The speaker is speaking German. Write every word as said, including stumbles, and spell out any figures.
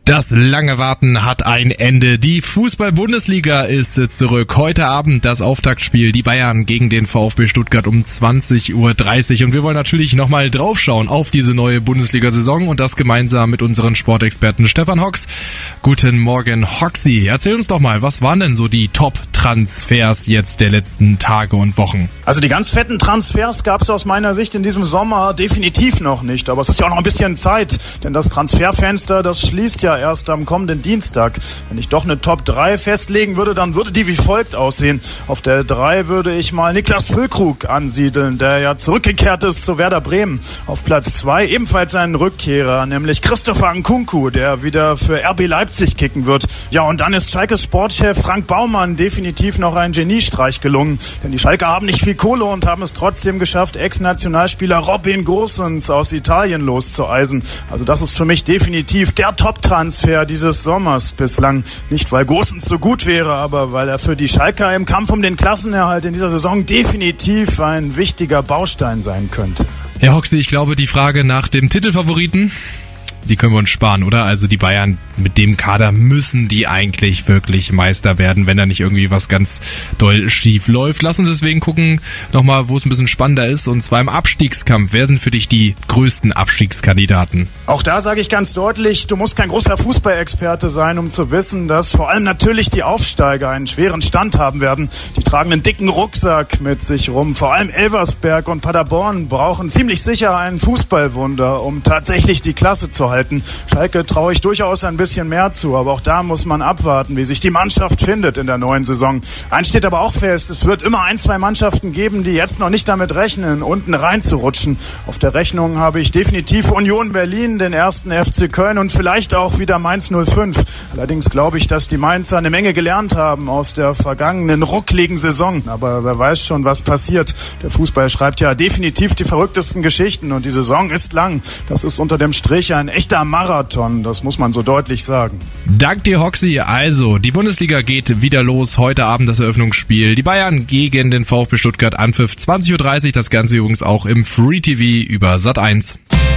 Das lange Warten hat ein Ende. Die Fußball-Bundesliga ist zurück. Heute Abend das Auftaktspiel, die Bayern gegen den VfB Stuttgart um zwanzig Uhr dreißig. Und wir wollen natürlich nochmal draufschauen auf diese neue Bundesliga-Saison und das gemeinsam mit unseren Sportexperten Stefan Hox. Guten Morgen, Hoxi. Erzähl uns doch mal, was waren denn so die Top-Transfers jetzt der letzten Tage und Wochen? Also die ganz fetten Transfers gab es aus meiner Sicht in diesem Sommer definitiv noch nicht. Aber es ist ja auch noch ein bisschen Zeit, denn das Transferfenster, das schließt ja erst am kommenden Dienstag. Wenn ich doch eine Top drei festlegen würde, dann würde die wie folgt aussehen. Auf der drei würde ich mal Niklas Füllkrug ansiedeln, der ja zurückgekehrt ist zu Werder Bremen. Auf Platz zwei ebenfalls ein Rückkehrer, nämlich Christopher Nkunku, der wieder für R B Leipzig kicken wird. Ja, und dann ist Schalkes Sportchef Frank Baumann definitiv noch ein Geniestreich gelungen. Denn die Schalker haben nicht viel Kohle und haben es trotzdem geschafft, Ex-Nationalspieler Robin Gosens aus Italien loszueisen. Also das ist für mich definitiv der Top-Transfer dieses Sommers bislang. Nicht, weil Gosens so gut wäre, aber weil er für die Schalker im Kampf um den Klassenerhalt in dieser Saison definitiv ein wichtiger Baustein sein könnte. Herr Hoxi, ich glaube, die Frage nach dem Titelfavoriten, die können wir uns sparen, oder? Also die Bayern mit dem Kader müssen die eigentlich wirklich Meister werden, wenn da nicht irgendwie was ganz doll schief läuft. Lass uns deswegen gucken nochmal, wo es ein bisschen spannender ist, und zwar im Abstiegskampf. Wer sind für dich die größten Abstiegskandidaten? Auch da sage ich ganz deutlich, du musst kein großer Fußballexperte sein, um zu wissen, dass vor allem natürlich die Aufsteiger einen schweren Stand haben werden. Die tragen einen dicken Rucksack mit sich rum. Vor allem Elversberg und Paderborn brauchen ziemlich sicher ein Fußballwunder, um tatsächlich die Klasse zu halten. Schalke traue ich durchaus ein bisschen mehr zu, aber auch da muss man abwarten, wie sich die Mannschaft findet in der neuen Saison. Eins steht aber auch fest, es wird immer ein, zwei Mannschaften geben, die jetzt noch nicht damit rechnen, unten reinzurutschen. Auf der Rechnung habe ich definitiv Union Berlin, den ersten F C Köln und vielleicht auch wieder Mainz null fünf. Allerdings glaube ich, dass die Mainzer eine Menge gelernt haben aus der vergangenen ruckligen Saison. Aber wer weiß schon, was passiert. Der Fußball schreibt ja definitiv die verrücktesten Geschichten und die Saison ist lang. Das ist unter dem Strich ein echter Marathon, das muss man so deutlich sagen. Dank dir, Hoxi. Also, die Bundesliga geht wieder los. Heute Abend das Eröffnungsspiel. Die Bayern gegen den VfB Stuttgart, Anpfiff zwanzig Uhr dreißig. Das Ganze übrigens auch im Free T V über Sat eins.